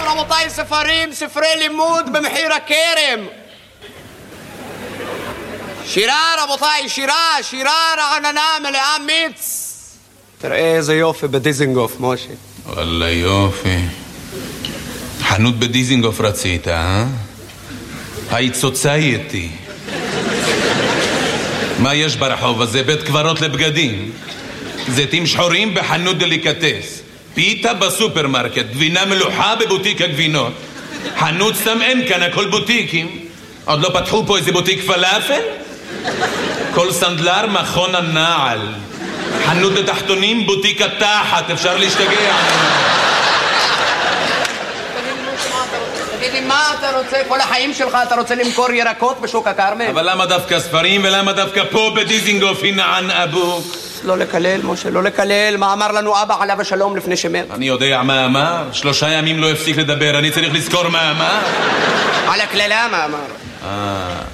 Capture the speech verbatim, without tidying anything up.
רבותיי, ספרים, ספרי לימוד במחיר הכרם. שירה, רבותיי, שירה, שירה רעננה מלאה מיץ. תראה איזה יופי בדיזינגוף, משה. וואלה יופי. חנות בדיזינגוף רצית, אה? היית סוצייטי. מה יש ברחוב הזה? בית קברות לבגדים. זיתים שחורים בחנות דליקטס. פיתה בסופרמרקט. גבינה מלוחה בבוטיק הגבינות. חנות סתם אין כאן, הכל בוטיקים. עוד לא פתחו פה איזה בוטיק פלאפל? כל סנדלר מכון הנעל. חנות לתחתונים, בוטיק התחת. אפשר להשתגע. תגיד לי, מה אתה רוצה? כל החיים שלך אתה רוצה למכור ירקות בשוק הכרמל? אבל למה דווקא ספרים ולמה דווקא פה בדיזינגוף הינען אבוק? לא לקלל, משה, לא לקלל. מה אמר לנו אבא עליו השלום לפני שמת? אני יודע מה אמר. שלושה ימים לא הפסיק לדבר. אני צריך לזכור מה אמר. על הכללה מה אמר. אה...